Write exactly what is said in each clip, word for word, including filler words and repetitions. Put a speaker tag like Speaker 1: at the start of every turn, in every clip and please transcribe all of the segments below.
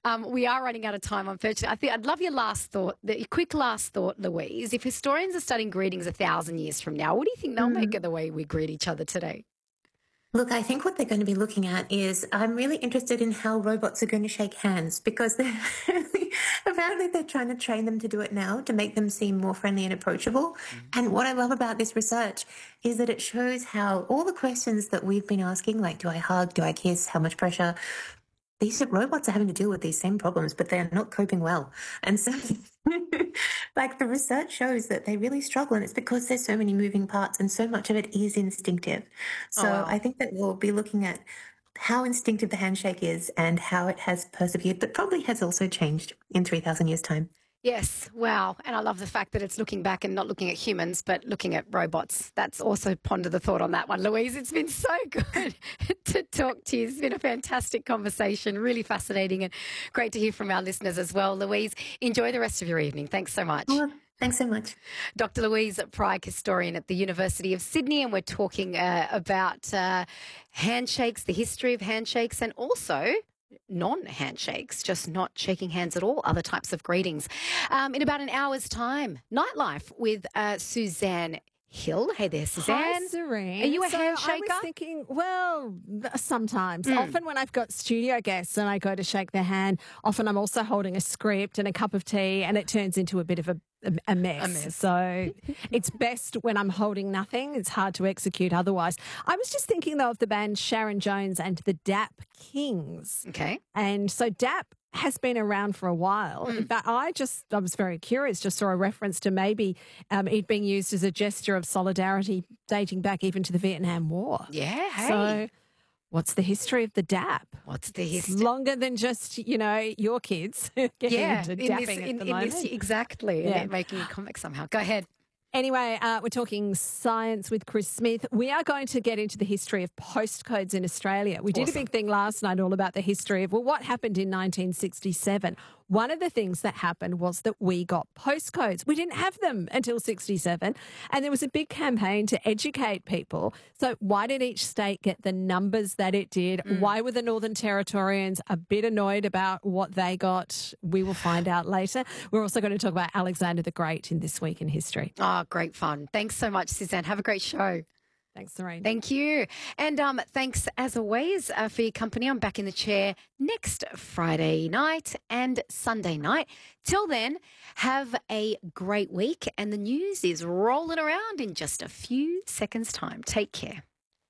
Speaker 1: Um, we are running out of time, unfortunately. I think I'd love your last thought, the quick last thought, Louise. If historians are studying greetings a thousand years from now, what do you think they'll mm. make of the way we greet each other today?
Speaker 2: Look, I think what they're going to be looking at is I'm really interested in how robots are going to shake hands because they're apparently they're trying to train them to do it now to make them seem more friendly and approachable. Mm-hmm. And what I love about this research is that it shows how all the questions that we've been asking, like do I hug, do I kiss, how much pressure, these robots are having to deal with these same problems, but they're not coping well. And so, like, the research shows that they really struggle, and it's because there's so many moving parts and so much of it is instinctive. So oh, wow. I think that we'll be looking at how instinctive the handshake is and how it has persevered, but probably has also changed in three thousand years' time.
Speaker 1: Yes, wow. And I love the fact that it's looking back and not looking at humans, but looking at robots. That's also ponder the thought on that one, Louise. It's been so good to talk to you. It's been a fantastic conversation, really fascinating and great to hear from our listeners as well. Louise, enjoy the rest of your evening. Thanks so much.
Speaker 2: Well, thanks so much.
Speaker 1: Doctor Louise Pryke, historian at the University of Sydney, and we're talking uh, about uh, handshakes, the history of handshakes, and also non-handshakes, just not shaking hands at all, other types of greetings. Um, in about an hour's time, Nightlife with uh, Suzanne Hill. Hey there, Suzanne.
Speaker 3: Hi, Serene.
Speaker 1: Are you a
Speaker 3: so
Speaker 1: handshaker?
Speaker 3: I was thinking, well, sometimes. Mm. Often when I've got studio guests and I go to shake their hand, often I'm also holding a script and a cup of tea and it turns into a bit of a A mess. a mess. So it's best when I'm holding nothing. It's hard to execute otherwise. I was just thinking, though, of the band Sharon Jones and the Dap Kings.
Speaker 1: Okay.
Speaker 3: And so Dap has been around for a while. Mm. In fact, I just, I was very curious, just saw a reference to maybe um, it being used as a gesture of solidarity dating back even to the Vietnam War.
Speaker 1: Yeah, hey.
Speaker 3: So what's the history of the Dap?
Speaker 1: What's the history?
Speaker 3: It's longer than just, you know, your kids getting
Speaker 1: yeah,
Speaker 3: into
Speaker 1: in
Speaker 3: dapping
Speaker 1: this,
Speaker 3: at
Speaker 1: in,
Speaker 3: the
Speaker 1: in
Speaker 3: moment.
Speaker 1: This, exactly.
Speaker 3: Yeah.
Speaker 1: And making a comic somehow. Go ahead.
Speaker 3: Anyway, uh, we're talking science with Chris Smith. We are going to get into the history of postcodes in Australia. We did
Speaker 1: awesome.
Speaker 3: a big thing last night all about the history of, well, what happened in nineteen sixty-seven. One of the things that happened was that we got postcodes. We didn't have them until sixty-seven, and there was a big campaign to educate people. So why did each state get the numbers that it did? Mm. Why were the Northern Territorians a bit annoyed about what they got? We will find out later. We're also going to talk about Alexander the Great in This Week in History.
Speaker 1: Oh, great fun. Thanks so much, Suzanne. Have a great show.
Speaker 3: Thanks, Serene.
Speaker 1: Thank you. And um, thanks, as always, uh, for your company. I'm back in the chair next Friday night and Sunday night. Till then, have a great week. And the news is rolling around in just a few seconds' time. Take care.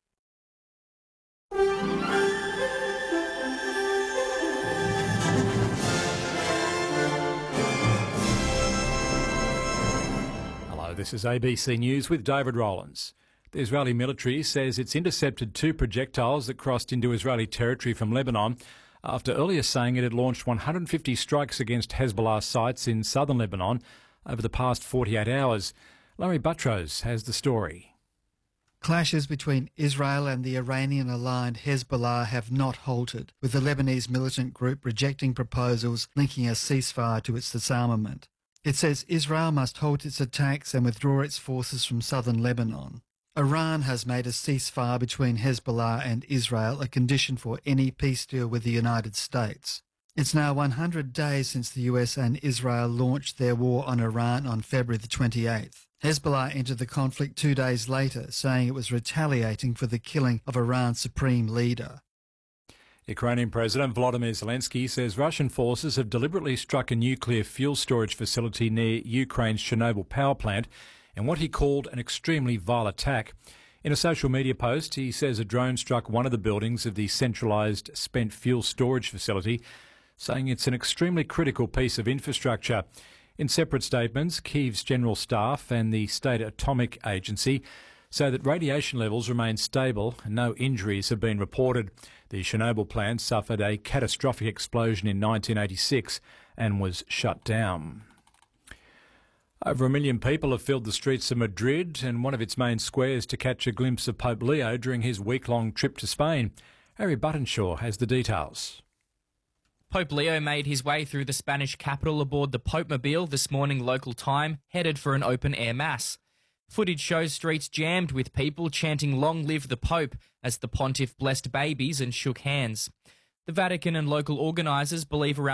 Speaker 4: Hello, this is A B C News with David Rowlands. The Israeli military says it's intercepted two projectiles that crossed into Israeli territory from Lebanon after earlier saying it had launched one hundred fifty strikes against Hezbollah sites in southern Lebanon over the past forty-eight hours. Larry Buttrose has the story.
Speaker 5: Clashes between Israel and the Iranian-aligned Hezbollah have not halted, with the Lebanese militant group rejecting proposals linking a ceasefire to its disarmament. It says Israel must halt its attacks and withdraw its forces from southern Lebanon. Iran has made a ceasefire between Hezbollah and Israel a condition for any peace deal with the United States. It's now one hundred days since the U S and Israel launched their war on Iran on February the twenty-eighth. Hezbollah entered the conflict two days later, saying it was retaliating for the killing of Iran's supreme leader.
Speaker 4: Ukrainian President Volodymyr Zelensky says Russian forces have deliberately struck a nuclear fuel storage facility near Ukraine's Chernobyl power plant in what he called an extremely vile attack. In a social media post, he says a drone struck one of the buildings of the centralised spent fuel storage facility, saying it's an extremely critical piece of infrastructure. In separate statements, Kyiv's General Staff and the State Atomic Agency say that radiation levels remain stable and no injuries have been reported. The Chernobyl plant suffered a catastrophic explosion in nineteen eighty-six and was shut down. Over a million people have filled the streets of Madrid and one of its main squares to catch a glimpse of Pope Leo during his week-long trip to Spain. Harry Buttonshaw has the details.
Speaker 6: Pope Leo made his way through the Spanish capital aboard the Popemobile this morning local time, headed for an open-air mass. Footage shows streets jammed with people chanting "Long live the Pope" as the pontiff blessed babies and shook hands. The Vatican and local organisers believe around